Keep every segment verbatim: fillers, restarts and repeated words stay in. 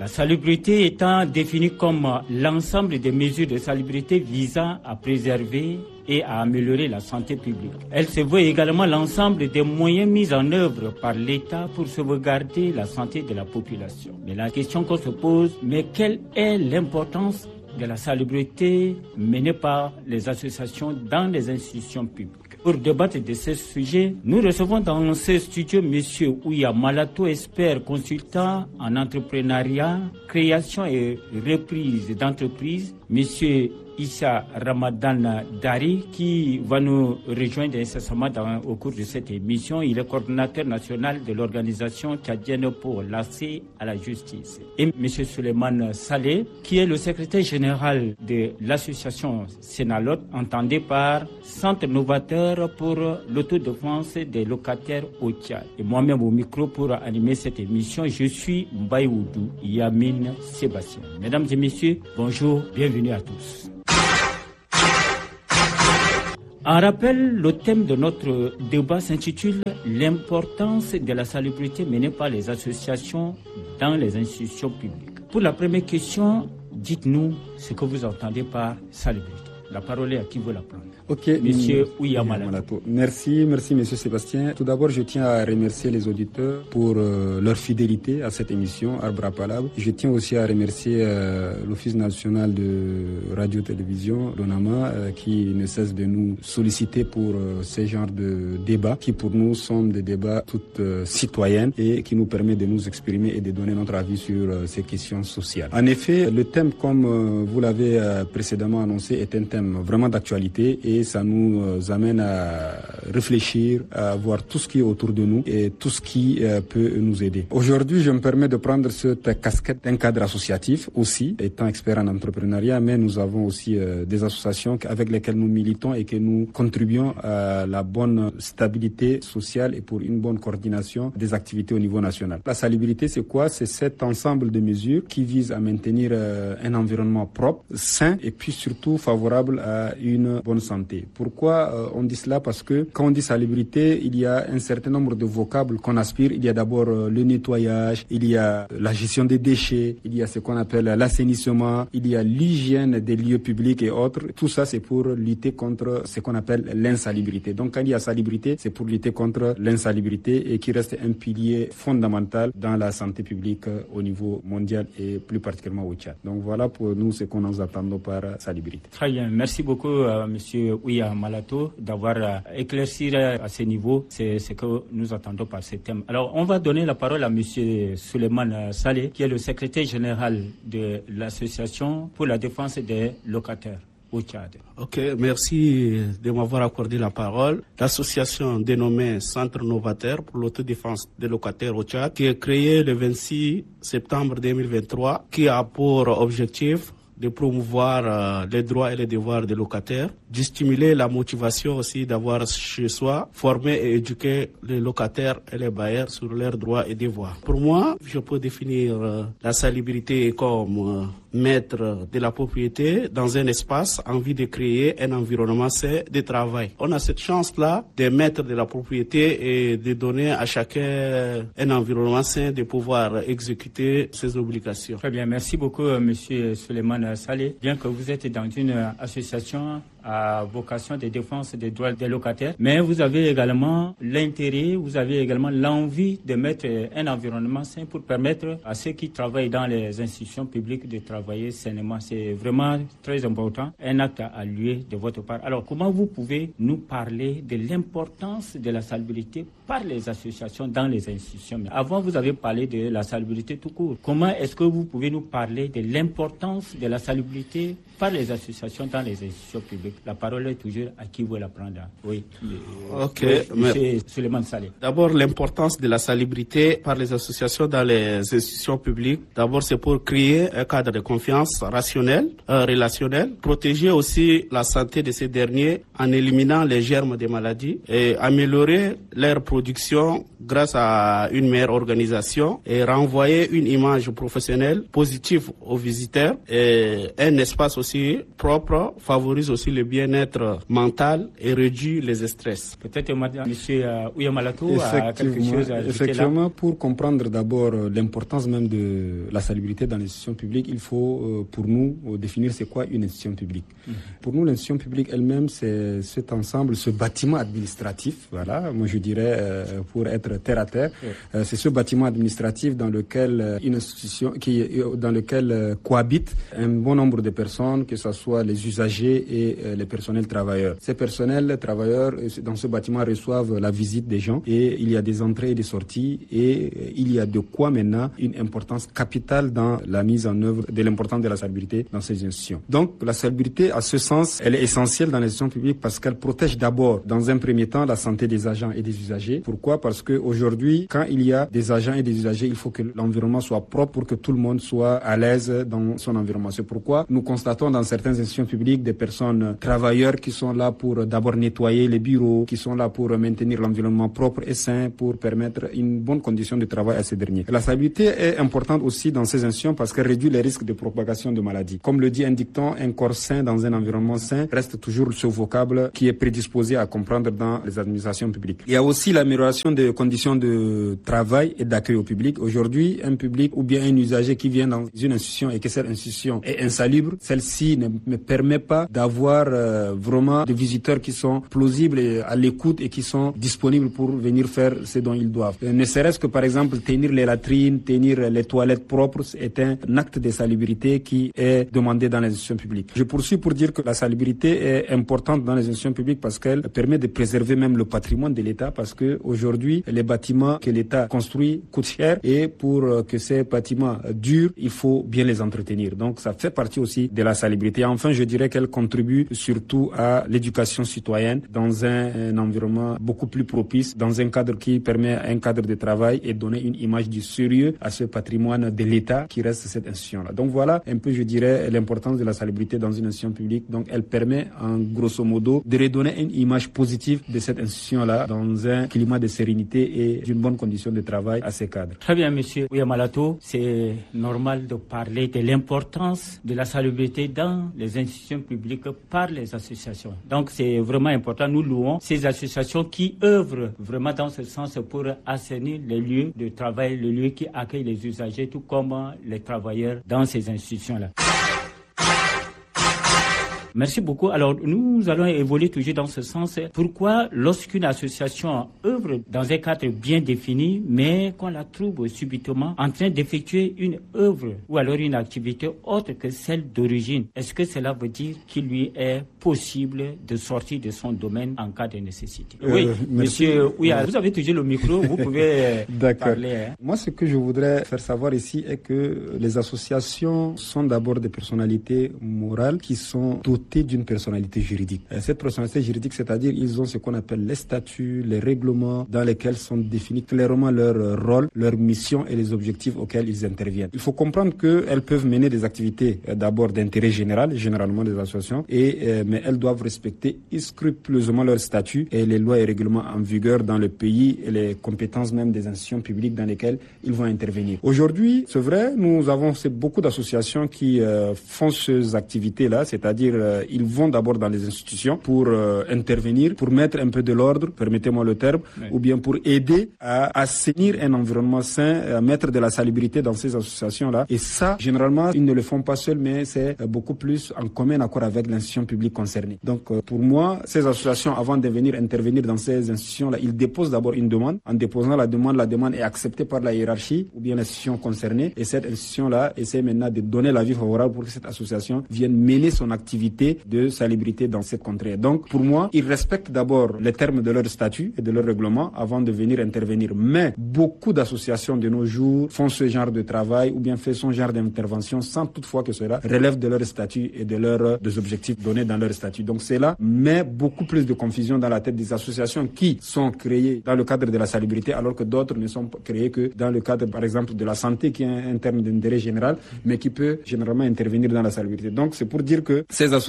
La salubrité étant définie comme l'ensemble des mesures de salubrité visant à préserver et à améliorer la santé publique. Elle se veut également l'ensemble des moyens mis en œuvre par l'État pour sauvegarder la santé de la population. Mais la question qu'on se pose, mais quelle est l'importance de la salubrité menée par les associations dans les institutions publiques? Pour débattre de ce sujet, nous recevons dans ce studio M. Ouya Malato, expert consultant en entrepreneuriat, création et reprise d'entreprises, M. Issa Ramadan Dari, qui va nous rejoindre incessamment dans, au cours de cette émission. Il est coordonnateur national de l'organisation tchadienne pour l'accès à la justice. Et M. Suleiman Saleh, qui est le secrétaire général de l'association Sénalot, entendue par Centre novateur pour l'autodéfense des locataires au Tchad. Et moi-même au micro pour animer cette émission, je suis Mbaïoudou Yamine Sébastien. Mesdames et messieurs, bonjour, bienvenue à tous. En rappel, le thème de notre débat s'intitule « L'importance de la salubrité menée par les associations dans les institutions publiques ». Pour la première question, dites-nous ce que vous entendez par salubrité. La parole est à qui veut la prendre. Ok, Monsieur Ouya Malato. Merci, merci Monsieur Sébastien. Tout d'abord, je tiens à remercier les auditeurs pour euh, leur fidélité à cette émission Arbre à Palabre. Je tiens aussi à remercier euh, l'Office national de radio-télévision, l'ONAMA, euh, qui ne cesse de nous solliciter pour euh, ce genre de débats, qui pour nous sont des débats toutes euh, citoyennes et qui nous permet de nous exprimer et de donner notre avis sur euh, ces questions sociales. En effet, le thème, comme euh, vous l'avez euh, précédemment annoncé, est un thème vraiment d'actualité et ça nous amène à réfléchir, à voir tout ce qui est autour de nous et tout ce qui euh, peut nous aider. Aujourd'hui, je me permets de prendre cette casquette d'un cadre associatif aussi, étant expert en entrepreneuriat, mais nous avons aussi euh, des associations avec lesquelles nous militons et que nous contribuons à la bonne stabilité sociale et pour une bonne coordination des activités au niveau national. La salubrité, c'est quoi? C'est cet ensemble de mesures qui visent à maintenir euh, un environnement propre, sain et puis surtout favorable à une bonne santé. Pourquoi euh, on dit cela? Parce que quand on dit salubrité, il y a un certain nombre de vocables qu'on aspire. Il y a d'abord euh, le nettoyage, il y a la gestion des déchets, il y a ce qu'on appelle l'assainissement, il y a l'hygiène des lieux publics et autres. Tout ça, c'est pour lutter contre ce qu'on appelle l'insalubrité. Donc quand il y a salubrité, c'est pour lutter contre l'insalubrité et qui reste un pilier fondamental dans la santé publique euh, au niveau mondial et plus particulièrement au Tchad. Donc voilà pour nous ce qu'on nous attend par euh, salubrité. Très bien, merci beaucoup euh, Monsieur Ouya Malato d'avoir euh, éclairci euh, à ce niveau c'est ce que nous attendons par ce thème. Alors on va donner la parole à Monsieur Suleiman Saleh, qui est le secrétaire général de l'association pour la défense des locataires au Tchad. Ok, merci de m'avoir accordé la parole. L'association dénommée Centre novateur pour l'autodéfense des locataires au Tchad, qui est créée le vingt-six septembre deux mille vingt-trois, qui a pour objectif de promouvoir euh, les droits et les devoirs des locataires, de stimuler la motivation aussi d'avoir chez soi, former et éduquer les locataires et les bailleurs sur leurs droits et devoirs. Pour moi, je peux définir euh, la salubrité comme euh, maître de la propriété dans un espace en vue de créer un environnement sain de travail. On a cette chance-là de maître de la propriété et de donner à chacun un environnement sain de pouvoir exécuter ses obligations. Très bien, merci beaucoup Monsieur Suleiman Saleh. Bien que vous êtes dans une association à vocation de défense des droits des locataires, mais vous avez également l'intérêt, vous avez également l'envie de mettre un environnement sain pour permettre à ceux qui travaillent dans les institutions publiques de travailler sainement. C'est vraiment très important, un acte à lui de votre part. Alors, comment vous pouvez nous parler de l'importance de la salubrité par les associations dans les institutions? Avant, vous avez parlé de la salubrité tout court. Comment est-ce que vous pouvez nous parler de l'importance de la salubrité par les associations dans les institutions publiques? La parole est toujours à qui veut la prendre. Oui. Ok. Monsieur Suleiman Saleh. D'abord, l'importance de la salubrité par les associations dans les institutions publiques. D'abord, c'est pour créer un cadre de confiance rationnel, euh, relationnel, protéger aussi la santé de ces derniers en éliminant les germes des maladies et améliorer leur production grâce à une meilleure organisation et renvoyer une image professionnelle positive aux visiteurs. Et un espace aussi propre favorise aussi le le bien-être mental et réduit les stress. Peut-être M. Ouya-Malatou a quelque chose à ajouter. Effectivement, là. Pour comprendre d'abord l'importance même de la salubrité dans les institutions publiques, il faut pour nous définir c'est quoi une institution publique. Mmh. Pour nous, l'institution publique elle-même, c'est cet ensemble, ce bâtiment administratif, voilà, moi je dirais pour être terre à terre, mmh. c'est ce bâtiment administratif dans lequel une institution, qui, dans lequel cohabitent un bon nombre de personnes, que ce soit les usagers et les personnels travailleurs. Ces personnels travailleurs dans ce bâtiment reçoivent la visite des gens et il y a des entrées et des sorties et il y a de quoi maintenant une importance capitale dans la mise en œuvre de l'importance de la salubrité dans ces institutions. Donc la salubrité, à ce sens, elle est essentielle dans les institutions publiques parce qu'elle protège d'abord, dans un premier temps, la santé des agents et des usagers. Pourquoi? Parce qu'aujourd'hui, quand il y a des agents et des usagers, il faut que l'environnement soit propre pour que tout le monde soit à l'aise dans son environnement. C'est pourquoi nous constatons dans certaines institutions publiques des personnes travailleurs qui sont là pour d'abord nettoyer les bureaux, qui sont là pour maintenir l'environnement propre et sain, pour permettre une bonne condition de travail à ces derniers. La salubrité est importante aussi dans ces institutions parce qu'elle réduit les risques de propagation de maladies. Comme le dit un dicton, un corps sain dans un environnement sain reste toujours ce vocable qui est prédisposé à comprendre dans les administrations publiques. Il y a aussi l'amélioration des conditions de travail et d'accueil au public. Aujourd'hui, un public ou bien un usager qui vient dans une institution et que cette institution est insalubre, celle-ci ne me permet pas d'avoir euh, vraiment des visiteurs qui sont plausibles et à l'écoute et qui sont disponibles pour venir faire ce dont ils doivent. Euh, ne serait-ce que par exemple tenir les latrines, tenir les toilettes propres est un acte de salubrité qui est demandé dans les institutions publiques. Je poursuis pour dire que la salubrité est importante dans les institutions publiques parce qu'elle permet de préserver même le patrimoine de l'État parce que aujourd'hui les bâtiments que l'État construit coûtent cher et pour que ces bâtiments durent, il faut bien les entretenir. Donc ça fait partie aussi de la salubrité. Et enfin, je dirais qu'elle contribue surtout à l'éducation citoyenne dans un, un environnement beaucoup plus propice, dans un cadre qui permet un cadre de travail et donner une image du sérieux à ce patrimoine de l'État qui reste cette institution-là. Donc voilà un peu, je dirais, l'importance de la salubrité dans une institution publique. Donc elle permet en grosso modo de redonner une image positive de cette institution-là dans un climat de sérénité et d'une bonne condition de travail à ses cadres. Très bien, monsieur Ouya-Malatou. C'est normal de parler de l'importance de la salubrité dans les institutions publiques par les associations. Donc c'est vraiment important. Nous louons ces associations qui œuvrent vraiment dans ce sens pour assainir les lieux de travail, les lieux qui accueillent les usagers, tout comme les travailleurs dans ces institutions-là. Merci beaucoup. Alors, nous allons évoluer toujours dans ce sens. Pourquoi, lorsqu'une association œuvre dans un cadre bien défini, mais qu'on la trouve subitement en train d'effectuer une œuvre ou alors une activité autre que celle d'origine, est-ce que cela veut dire qu'il lui est possible de sortir de son domaine en cas de nécessité? euh, Oui, merci. monsieur, oui, vous avez toujours le micro, vous pouvez parler. Hein. Moi, ce que je voudrais faire savoir ici est que les associations sont d'abord des personnalités morales qui sont dotées d'une personnalité juridique. Cette personnalité juridique, c'est-à-dire ils ont ce qu'on appelle les statuts, les règlements dans lesquels sont définis clairement leur rôle, leur mission et les objectifs auxquels ils interviennent. Il faut comprendre qu'elles peuvent mener des activités d'abord d'intérêt général, généralement des associations, et, euh, mais elles doivent respecter scrupuleusement leurs statuts et les lois et règlements en vigueur dans le pays et les compétences même des institutions publiques dans lesquelles ils vont intervenir. Aujourd'hui, c'est vrai, nous avons beaucoup d'associations qui euh, font ces activités-là, c'est-à-dire euh, ils vont d'abord dans les institutions pour euh, intervenir, pour mettre un peu de l'ordre, permettez-moi le terme, oui. ou bien pour aider à assainir un environnement sain, à mettre de la salubrité dans ces associations-là. Et ça, généralement, ils ne le font pas seuls, mais c'est beaucoup plus en commun accord avec l'institution publique concernée. Donc, euh, pour moi, ces associations, avant de venir intervenir dans ces institutions-là, ils déposent d'abord une demande. En déposant la demande, la demande est acceptée par la hiérarchie ou bien l'institution concernée. Et cette institution-là essaie maintenant de donner l'avis favorable pour que cette association vienne mener son activité de salubrité dans cette contrée. Donc, pour moi, ils respectent d'abord les termes de leur statut et de leur règlement avant de venir intervenir. Mais beaucoup d'associations de nos jours font ce genre de travail ou bien font ce genre d'intervention sans toutefois que cela relève de leur statut et de leurs des objectifs donnés dans leur statut. Donc, cela met beaucoup plus de confusion dans la tête des associations qui sont créées dans le cadre de la salubrité alors que d'autres ne sont créées que dans le cadre, par exemple, de la santé qui est un terme d'intérêt général mais qui peut généralement intervenir dans la salubrité. Donc, c'est pour dire que ces associations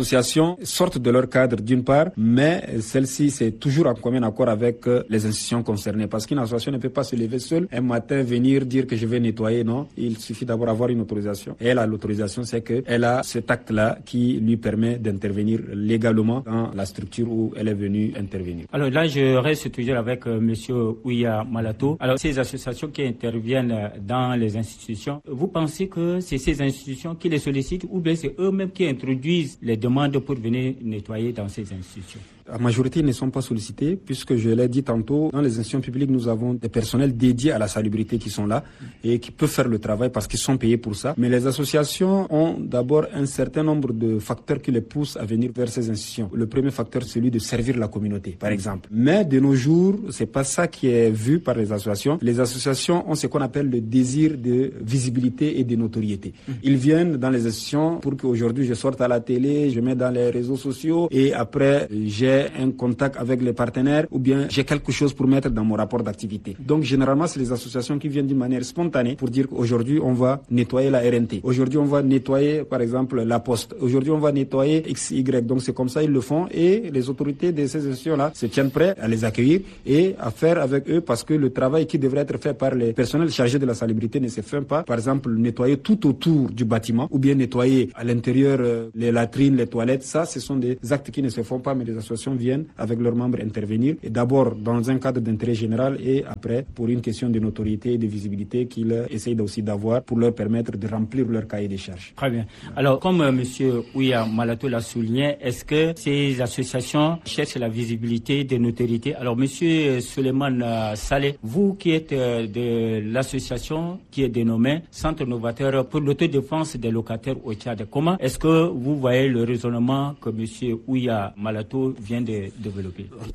associations sortent de leur cadre d'une part, mais celle-ci c'est toujours en commun accord avec les institutions concernées. Parce qu'une association ne peut pas se lever seule un matin, venir dire que je vais nettoyer. Non, il suffit d'abord d'avoir une autorisation. Et elle a l'autorisation, c'est qu'elle a cet acte-là qui lui permet d'intervenir légalement dans la structure où elle est venue intervenir. Alors là, je reste toujours avec euh, Monsieur Ouya Malato. Alors ces associations qui interviennent dans les institutions, vous pensez que c'est ces institutions qui les sollicitent ou bien c'est eux-mêmes qui introduisent les demandes pour venir nettoyer dans ces institutions? La majorité ne sont pas sollicités puisque je l'ai dit tantôt, dans les institutions publiques, nous avons des personnels dédiés à la salubrité qui sont là et qui peuvent faire le travail parce qu'ils sont payés pour ça. Mais les associations ont d'abord un certain nombre de facteurs qui les poussent à venir vers ces institutions. Le premier facteur, c'est celui de servir la communauté, par exemple. Mais de nos jours, c'est pas ça qui est vu par les associations. Les associations ont ce qu'on appelle le désir de visibilité et de notoriété. Ils viennent dans les institutions pour qu'aujourd'hui je sorte à la télé, je mets dans les réseaux sociaux et après j'ai un contact avec les partenaires ou bien j'ai quelque chose pour mettre dans mon rapport d'activité. Donc généralement c'est les associations qui viennent d'une manière spontanée pour dire qu'aujourd'hui on va nettoyer la R N T. Aujourd'hui on va nettoyer par exemple la Poste. Aujourd'hui on va nettoyer X Y. Donc c'est comme ça ils le font et les autorités de ces institutions-là se tiennent prêts à les accueillir et à faire avec eux parce que le travail qui devrait être fait par les personnels chargés de la salubrité ne se fait pas. Par exemple nettoyer tout autour du bâtiment ou bien nettoyer à l'intérieur euh, les latrines, les toilettes. Ça ce sont des actes qui ne se font pas mais les associations viennent avec leurs membres intervenir et d'abord dans un cadre d'intérêt général et après pour une question de notoriété et de visibilité qu'ils essayent aussi d'avoir pour leur permettre de remplir leur cahier des charges. Très bien. Alors comme euh, M. Ouya Malato l'a souligné, est-ce que ces associations cherchent la visibilité des notoriétés? Alors M. Suleiman euh, Saleh, vous qui êtes euh, de l'association qui est dénommée Centre Novateur pour l'autodéfense des locataires au Tchad, comment est-ce que vous voyez le raisonnement que M. Ouya Malato vient de développer?